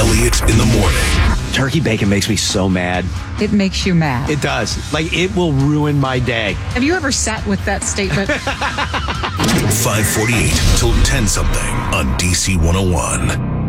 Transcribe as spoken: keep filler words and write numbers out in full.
Elliott in the morning. Turkey bacon makes me so mad. It makes you mad. It does. Like, it will ruin my day. Have you ever sat with that statement? five forty-eight till ten something on D C one oh one.